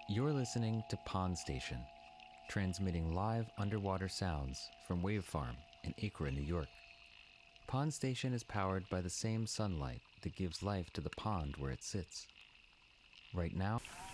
You're listening to Pond Station, transmitting live underwater sounds from Wave Farm in Acra, New York. Pond Station is powered by the same sunlight that gives life to the pond where it sits. Right now,